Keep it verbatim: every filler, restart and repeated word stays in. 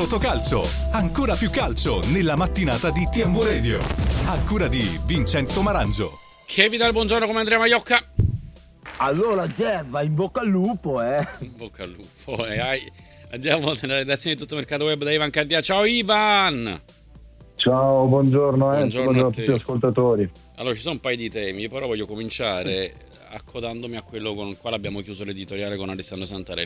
Totocalcio, ancora più calcio nella mattinata di T M V Radio. A cura di Vincenzo Marangio. Che vi dà il buongiorno come Andrea Maiocca? Allora Gemma, in bocca al lupo, eh. In bocca al lupo, eh. Andiamo nella redazione di Tutto Mercato Web da Ivan Candia. Ciao Ivan! Ciao, buongiorno, eh. Buongiorno, buongiorno a a tutti gli ascoltatori. Allora, ci sono un paio di temi, però voglio cominciare accodandomi a quello con il quale abbiamo chiuso l'editoriale con Alessandro Santarelli.